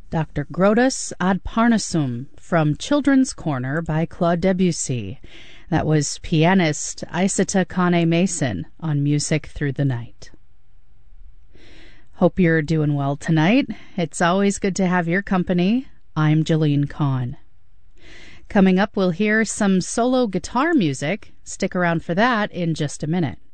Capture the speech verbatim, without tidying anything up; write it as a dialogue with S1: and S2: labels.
S1: Doctor Grodus ad Parnassum from Children's Corner by Claude Debussy. That was pianist Isata Kane Mason on Music Through the Night. Hope you're doing well tonight. It's always good to have your company. I'm Jolene Kahn. Coming up, we'll hear some solo guitar music. Stick around for that in just a minute.